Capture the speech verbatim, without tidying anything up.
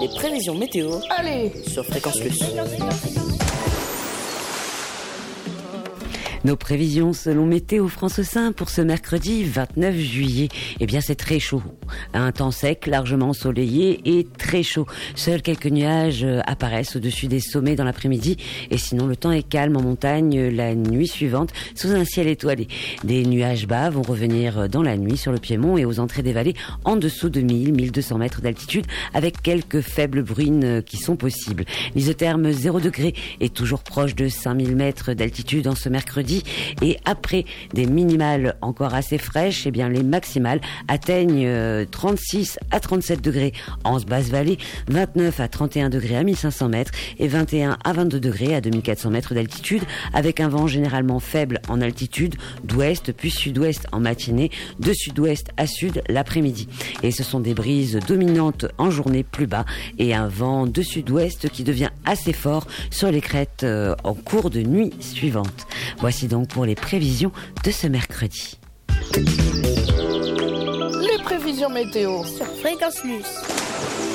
Les prévisions météo. Allez, sur Fréquence Plus. Nos prévisions selon Météo France cinq pour ce mercredi vingt-neuf juillet. Eh bien, c'est très chaud. Un temps sec, largement ensoleillé et très chaud. Seuls quelques nuages apparaissent au-dessus des sommets dans l'après-midi. Et sinon, le temps est calme en montagne la nuit suivante sous un ciel étoilé. Des nuages bas vont revenir dans la nuit sur le Piémont et aux entrées des vallées en dessous de mille à mille deux cents mètres d'altitude avec quelques faibles bruines qui sont possibles. L'isotherme zéro degré est toujours proche de cinq mille mètres d'altitude en ce mercredi. Et après des minimales encore assez fraîches, eh bien les maximales atteignent euh, trente-six à trente-sept degrés en basse vallée, vingt-neuf à trente et un degrés à mille cinq cents mètres et vingt et un à vingt-deux degrés à deux mille quatre cents mètres d'altitude, avec un vent généralement faible en altitude, d'ouest puis sud-ouest en matinée, de sud-ouest à sud l'après-midi. Et ce sont des brises dominantes en journée plus bas et un vent de sud-ouest qui devient assez fort sur les crêtes euh, en cours de nuit suivante. Voici donc pour les prévisions de ce mercredi. les prévisions météo Sur Fréquence Plus.